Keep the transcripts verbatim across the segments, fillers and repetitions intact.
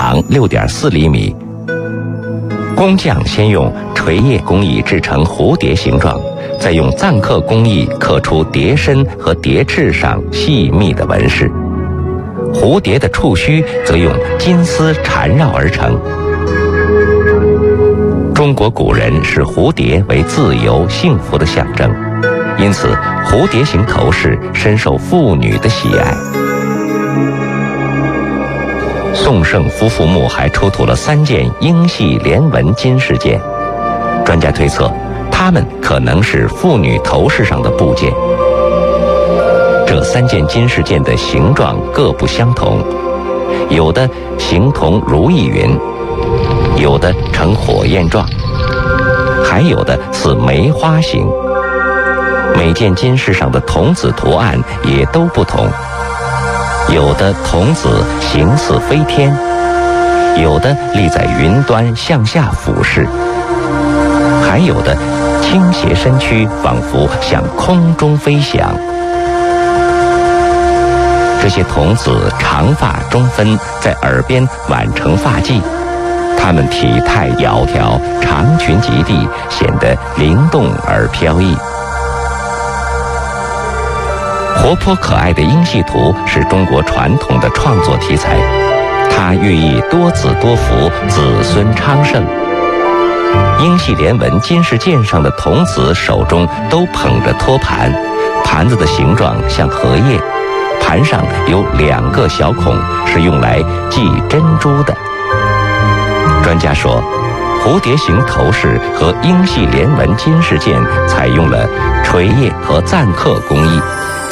长 六点四厘米。工匠先用锤叶工艺制成蝴蝶形状，再用錾刻工艺刻出蝶身和蝶翅上细密的纹饰。蝴蝶的触须则用金丝缠绕而成。中国古人视蝴蝶为自由幸福的象征，因此蝴蝶形头饰深受妇女的喜爱。宋圣夫妇墓还出土了三件英系连纹金饰件，专家推测，它们可能是妇女头饰上的部件。这三件金饰件的形状各不相同，有的形同如意云，有的呈火焰状，还有的似梅花形。每件金饰上的童子图案也都不同，有的童子形似飞天，有的立在云端向下俯视，还有的倾斜身躯，仿佛向空中飞翔。这些童子长发中分，在耳边挽成发髻，他们体态窈窕，长裙及地，显得灵动而飘逸。活泼可爱的英系图是中国传统的创作题材，它寓意多子多福，子孙昌盛。英系连纹金饰件上的童子手中都捧着托盘，盘子的形状像荷叶，盘上有两个小孔，是用来系珍珠的。专家说，蝴蝶形头饰和英系连纹金饰件采用了锤叶和錾刻工艺。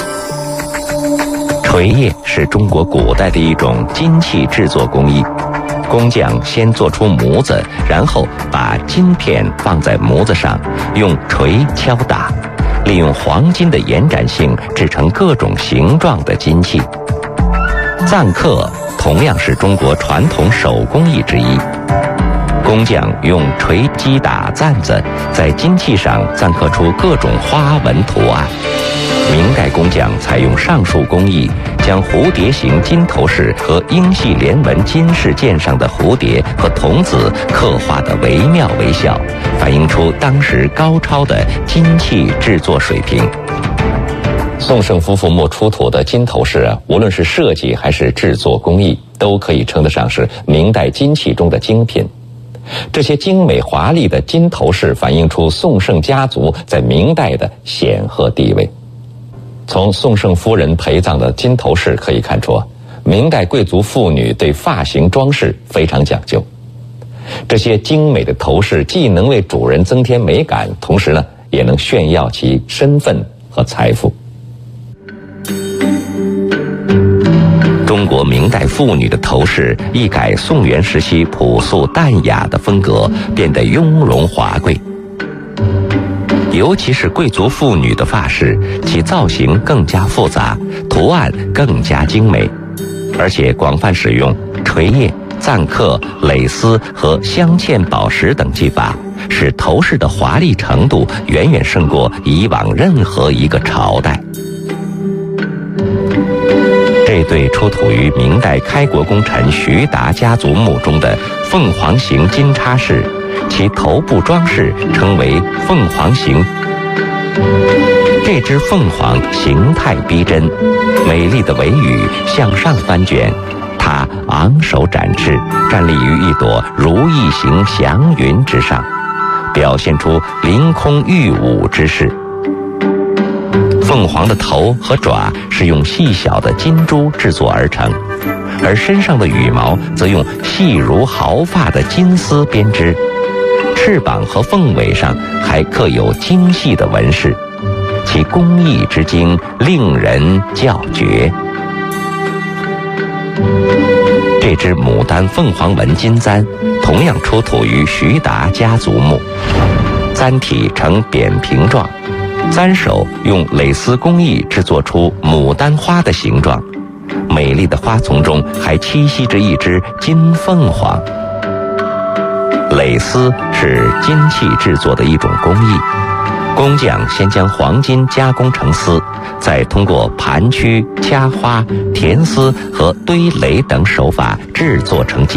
锤叶是中国古代的一种金器制作工艺，工匠先做出模子，然后把金片放在模子上，用锤敲打，利用黄金的延展性制成各种形状的金器。錾刻同样是中国传统手工艺之一，工匠用锤击打錾子，在金器上錾刻出各种花纹图案。明代工匠采用上述工艺，将蝴蝶形金头饰和英系连纹金饰件上的蝴蝶和童子刻画得惟妙惟肖，反映出当时高超的金器制作水平。宋圣夫妇墓出土的金头饰啊，无论是设计还是制作工艺，都可以称得上是明代金器中的精品。这些精美华丽的金头饰反映出宋圣家族在明代的显赫地位。从宋圣夫人陪葬的金头饰可以看出，明代贵族妇女对发型装饰非常讲究。这些精美的头饰既能为主人增添美感，同时呢，也能炫耀其身份和财富。中国明代妇女的头饰一改宋元时期朴素淡雅的风格，变得雍容华贵。尤其是贵族妇女的发饰，其造型更加复杂，图案更加精美，而且广泛使用锤叶、錾刻、蕾丝和镶嵌宝石等技法，使头饰的华丽程度远远胜过以往任何一个朝代。这对出土于明代开国功臣徐达家族墓中的凤凰形金叉饰，其头部装饰称为凤凰形。这只凤凰形态逼真，美丽的尾羽向上翻卷，它昂首展翅，站立于一朵如意形祥云之上，表现出凌空御舞之势。凤凰的头和爪是用细小的金珠制作而成，而身上的羽毛则用细如毫发的金丝编织，翅膀和凤尾上还刻有精细的纹饰，其工艺之精令人叫绝。这只牡丹凤凰纹金簪同样出土于徐达家族墓，簪体呈扁平状，簪手用蕾丝工艺制作出牡丹花的形状，美丽的花丛中还栖息着一只金凤凰。蕾丝是金器制作的一种工艺，工匠先将黄金加工成丝，再通过盘曲、掐花、填丝和堆垒等手法制作成金